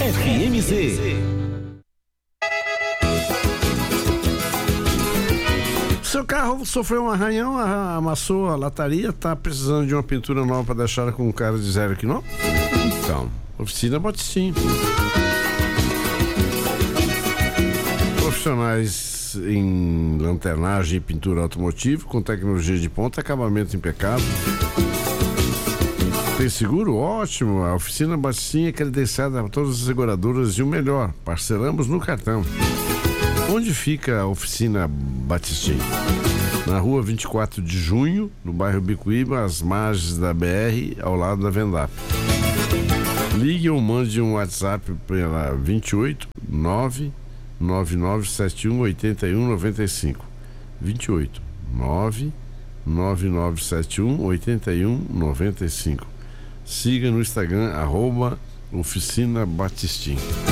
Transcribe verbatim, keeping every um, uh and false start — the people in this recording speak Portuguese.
R M Z. Seu carro sofreu um arranhão, amassou a lataria, tá precisando de uma pintura nova para deixar com cara de zero quilômetro? Então, oficina Batistim. Profissionais em lanternagem e pintura automotiva, com tecnologia de ponta, acabamento impecável. Tem seguro? Ótimo! A oficina Batistim é credenciada para todas as seguradoras e o melhor, parcelamos no cartão. Onde fica a oficina Batistim? Na rua vinte e quatro de junho, no bairro Bicuíba, às margens da B R, ao lado da Vendap. Ligue ou mande um WhatsApp pela vinte e oito, nove nove nove sete um oito um nove cinco. vinte e oito, nove nove nove sete um oito um nove cinco. Siga no Instagram, arroba Oficina Batistim.